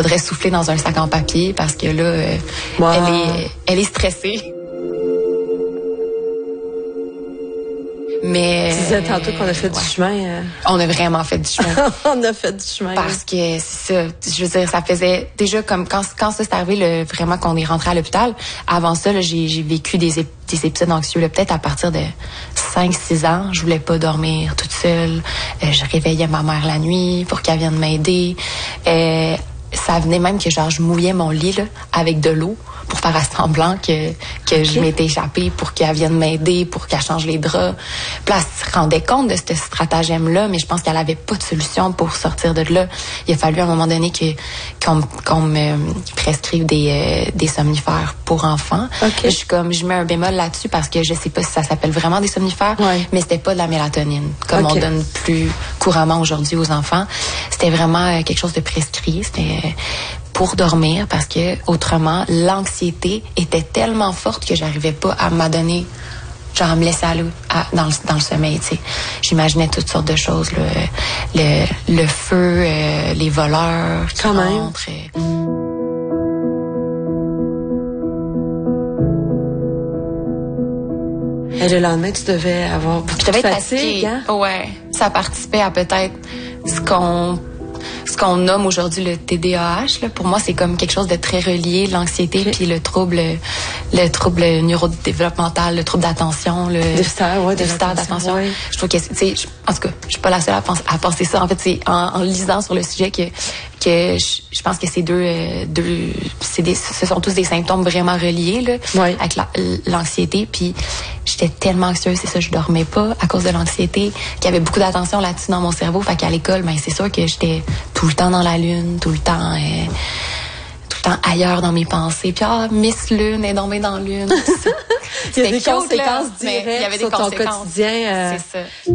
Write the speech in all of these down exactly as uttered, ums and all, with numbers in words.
voudrait souffler dans un sac en papier parce que là, euh, wow. elle est, elle est stressée. Mais tu disais tantôt qu'on a fait ouais. du chemin. Euh... On a vraiment fait du chemin. On a fait du chemin. Parce que c'est ça. Je veux dire, ça faisait déjà comme quand quand ça s'est arrivé, le, vraiment qu'on est rentré à l'hôpital. Avant ça, là, j'ai, j'ai vécu des, des épisodes anxieux. Là, peut-être à partir de cinq six ans, je voulais pas dormir toute seule. Euh, je réveillais ma mère la nuit pour qu'elle vienne m'aider. Euh, ça venait même que genre je mouillais mon lit là, avec de l'eau pour faire à semblant que, que okay. je m'étais échappée pour qu'elle vienne m'aider, pour qu'elle change les draps. Puis là, elle se rendait compte de ce stratagème-là, mais je pense qu'elle avait pas de solution pour sortir de là. Il a fallu à un moment donné que, qu'on, qu'on me prescrive des, euh, des somnifères pour enfants. Okay. Je suis comme, je mets un bémol là-dessus parce que je sais pas si ça s'appelle vraiment des somnifères, ouais. mais c'était pas de la mélatonine, comme okay. on donne plus couramment aujourd'hui aux enfants. C'était vraiment quelque chose de prescrit. C'était pour dormir parce que autrement l'anxiété était tellement forte que j'arrivais pas à m'adonner, genre à me laisser aller à, dans, le, dans le sommeil, tu sais. J'imaginais toutes sortes de choses, là, le, le feu, euh, les voleurs qui Quand rentrent. Même. Et le lendemain, tu devais avoir beaucoup je devais de être fatigue, hein? Ouais, ça participait à peut-être ce qu'on ce qu'on nomme aujourd'hui le T D A H. Là. Pour moi, c'est comme quelque chose de très relié, l'anxiété okay. puis le trouble, le trouble neurodéveloppemental, le trouble d'attention, le déficit ouais, d'attention. Ouais. Je trouve que, tu sais, en tout cas, je suis pas la seule à penser, à penser ça. En fait, c'est en, en lisant sur le sujet que que je, je pense que ces deux, euh, deux c'est des, ce sont tous des symptômes vraiment reliés là, ouais. avec la, l'anxiété. Puis j'étais tellement anxieuse, c'est ça, je dormais pas à cause de l'anxiété, qu'il y avait beaucoup d'attention là-dessus dans mon cerveau. Fait qu'à l'école, ben c'est sûr que j'étais tout le temps dans la lune, tout le temps, euh, tout le temps ailleurs dans mes pensées. Puis ah, Miss Lune est tombée dans la lune. Il y a des cute, conséquences là, directes il y avait des sur conséquences. Ton quotidien. Euh... C'est ça.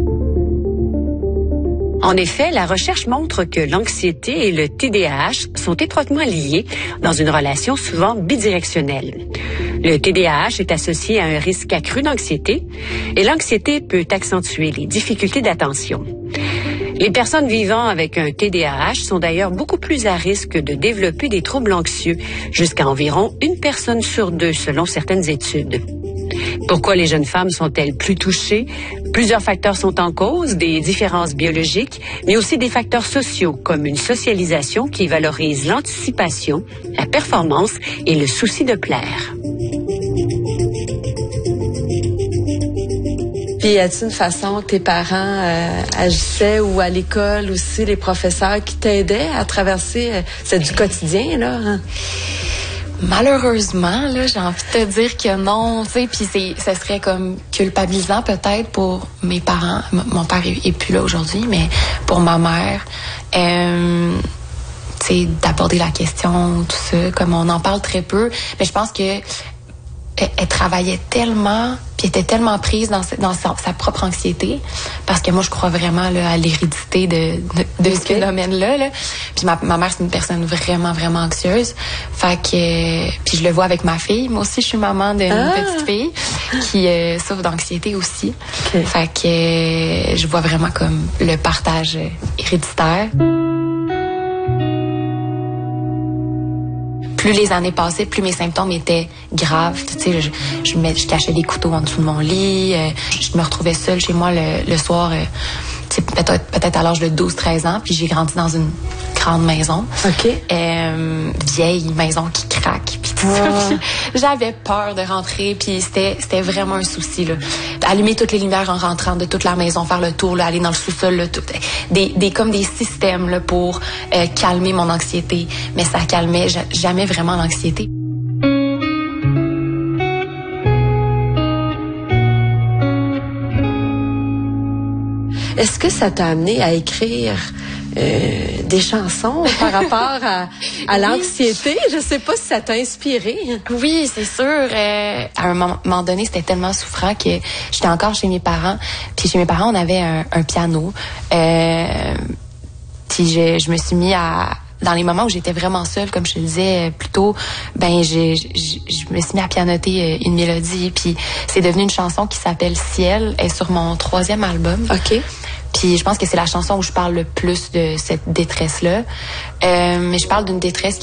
En effet, la recherche montre que l'anxiété et le T D A H sont étroitement liés dans une relation souvent bidirectionnelle. Le T D A H est associé à un risque accru d'anxiété et l'anxiété peut accentuer les difficultés d'attention. Les personnes vivant avec un T D A H sont d'ailleurs beaucoup plus à risque de développer des troubles anxieux, jusqu'à environ une personne sur deux selon certaines études. Pourquoi les jeunes femmes sont-elles plus touchées? Plusieurs facteurs sont en cause, des différences biologiques, mais aussi des facteurs sociaux, comme une socialisation qui valorise l'anticipation, la performance et le souci de plaire. Puis, y a-t-il une façon que tes parents euh, agissaient ou à l'école aussi, les professeurs qui t'aidaient à traverser euh, c'est du quotidien, là? Hein? Malheureusement, là, j'ai envie de te dire que non, tu sais, puis c'est, ça serait comme culpabilisant peut-être pour mes parents. M- mon père est, est plus là aujourd'hui, mais pour ma mère, euh, tu sais, d'aborder la question, tout ça, comme on en parle très peu, mais je pense que elle, elle travaillait tellement, puis était tellement prise dans, dans sa, sa propre anxiété, parce que moi, je crois vraiment là, à l'hérédité de, de, de ce phénomène-là. Là. Puis ma, ma mère, c'est une personne vraiment, vraiment anxieuse. Fait que, puis je le vois avec ma fille. Moi aussi, je suis maman d'une ah. petite fille qui euh, souffre d'anxiété aussi. Okay. Fait que euh, je vois vraiment comme le partage héréditaire. Plus les années passaient, plus mes symptômes étaient graves. Tu sais, je, je, me, je cachais des couteaux en dessous de mon lit. Euh, je me retrouvais seule chez moi le, le soir, euh, tu sais, peut-être, peut-être à l'âge de douze treize ans. Puis j'ai grandi dans une grande maison. OK. Euh, vieille maison qui craque. Puis tout wow. ça. Puis j'avais peur de rentrer. Puis c'était, c'était vraiment un souci, là. Allumer toutes les lumières en rentrant de toute la maison, faire le tour, là, aller dans le sous-sol, là, tout, des, des, comme des systèmes là, pour euh, calmer mon anxiété. Mais ça calmait jamais vraiment l'anxiété. Est-ce que ça t'a amené à écrire euh, des chansons par rapport à, à l'anxiété? Je sais pas si ça t'a inspiré. Oui, c'est sûr. Euh, à un moment donné, c'était tellement souffrant que j'étais encore chez mes parents. Puis chez mes parents, on avait un, un piano. Euh, puis je, je me suis mis à... Dans les moments où j'étais vraiment seule, comme je te le disais plus tôt, ben je, je, je me suis mis à pianoter une mélodie. Puis c'est devenu une chanson qui s'appelle Ciel. Elle est sur mon troisième album. OK. Puis je pense que c'est la chanson où je parle le plus de cette détresse-là. Euh, mais je parle d'une détresse